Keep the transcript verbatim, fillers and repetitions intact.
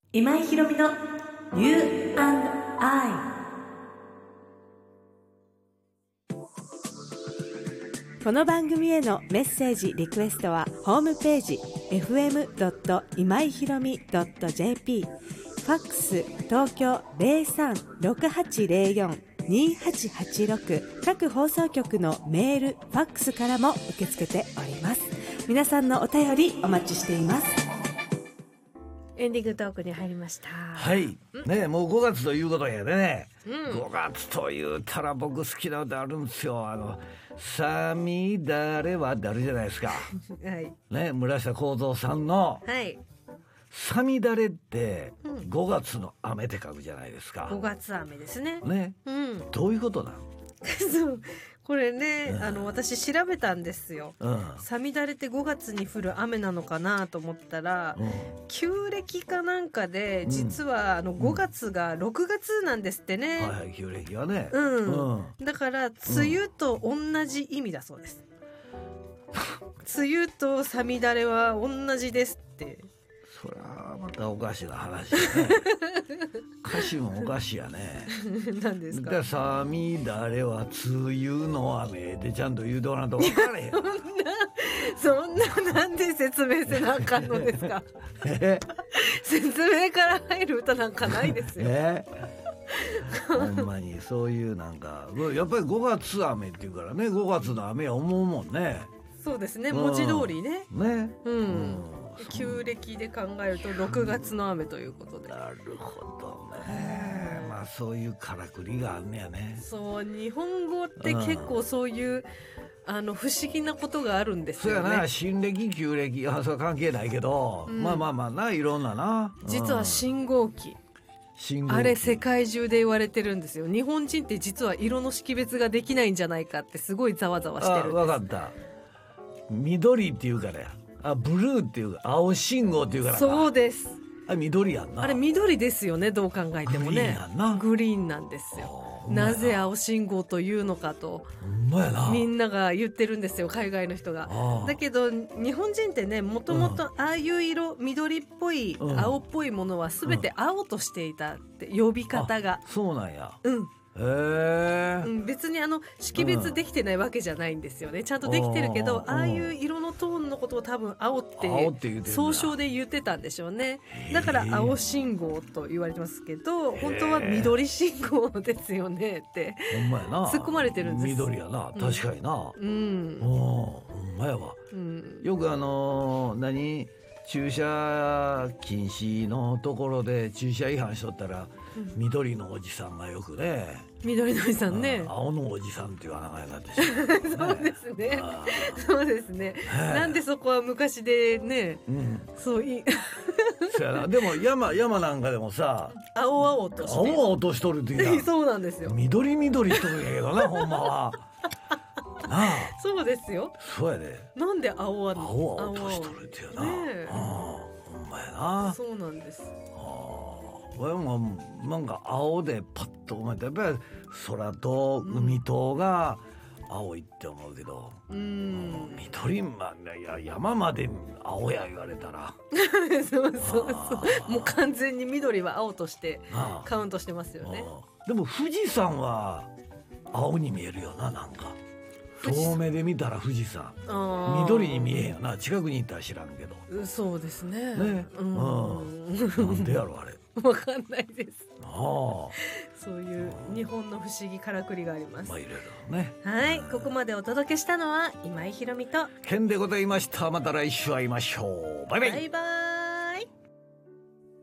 今井ひろみの You and I。 この番組へのメッセージリクエストはホームページ エフエムドット今井ひろみドットジェーピー、 ファックス東京 ゼロさん ろくはちゼロよん にはちはちろく、各放送局のメール、ファックスからも受け付けております。皆さんのお便りお待ちしています。エンディングトークに入りました。 はいね、もうごがつということやでね、 うん、 ごがつというたら僕好きな歌あるんですよ。あのさみだれは誰じゃないですかはいね、村下幸三さんのはいさみだれってうんごがつの雨って書くじゃないですか、 ごがつ雨ですね。 ね、 うんどういうことなん？ そうこれね、 うんあの私調べたんですよ。 うんさみだれってごがつに降る雨なのかなと思ったら、 うん旧暦かなんかでうん実はあのごがつがろくがつなんですってね。 はいはい、旧暦はね、 うんうんだから梅雨と同じ意味だそうです。梅雨とさみだれは同じですってそりゃまたおかしな話やね歌詞もおかしいやね何ですか。 でさみだれは梅雨の雨でちゃんと言うとかなと分からへんそんななんで説明せなあかんのですかえ説明から入る歌なんかないですよ。 えほんまにそういうなんかやっぱりごがつ雨っていうからね、ごがつの雨は思うもんね。 そうですね、 うん文字通りね。 ね、 うん、 うん旧暦で考えるとろくがつの雨ということで。 なるほどね。まあそういうからくりがあんねやね。 そう日本語って結構そういうあの不思議なことがあるんですよね。 そうやな、新暦旧暦あそれは関係ないけど、 うんまあまあまあないろんなな、 実は信号機、 信号機あれ世界中で言われてるんですよ。日本人って実は色の識別ができないんじゃないかってすごいざわざわしてるんです。 あ分かった、緑っていうからや、あブルーっていうか青信号っていうからか。 そうです。 あ緑やんな。 あれ緑ですよね、どう考えてもグリーンねやんな。 グリーンなんですよ。 ほんまやなぜ青信号というのかとほんまやな。 みんなが言ってるんですよ、海外の人が。 ああだけど日本人ってね、もともとああいう色、緑っぽい、 うん青っぽいものは全て青としていたって呼び方があ、そうなんや。 うんへえ、 うん、別にあの識別できてないわけじゃないんですよね。ちゃんとできてるけど、 うんああいう色のトーンのことを多分青って青って言うてるんだ総称で言ってたんでしょうね。だから青信号と言われてますけど、本当は緑信号ですよねってほんまやな。 突っ込まれてるんです。 緑やな、確かにな。 ううん、 ん、 ほんまやわ。 うん、 よくあのー何駐車禁止のところで駐車違反しとったら、緑のおじさんがよくね、 緑のおじさんねあ青のおじさんっていう名前になってしまう、ね、 そうですねあそうですね、 えなんでそこは昔でね、 うん、 そういそうやな。でも山山なんかでもさ、 青々として青は落としとるっていうなそうなんですよ。 緑緑しとるんやけどなほんまはなあ、 そうですよ。 そうやで、 なんで青は青は落としとるっていうな、 ねえああほんまやな。 そうなんです。 ああ、俺もなんか青でパッと思ってやっぱり空と海とが青いって思うけど、 うーん緑まいや山まで青や言われたらそうそうそう、もう完全に緑は青としてなあ、 カウントしてますよね。 ああでも富士山は青に見えるよな、なんか富士山遠目で見たら富士山あー緑に見えへんよな、近くに行ったら知らんけどそうですね。 ね、 うん、 なんでやろあれわかんないです。 ああ、 そういう日本の不思議からくりがあります。 まあいろいろね。 はい、ここまでお届けしたのは今井ひろみとケンでございました。また来週会いましょう。バイバイ。 バイバイ。